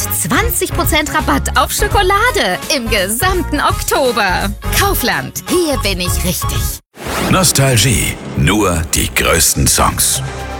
20% Rabatt auf Schokolade im gesamten Oktober. Kaufland, hier bin ich richtig. Nostalgie, nur die größten Songs.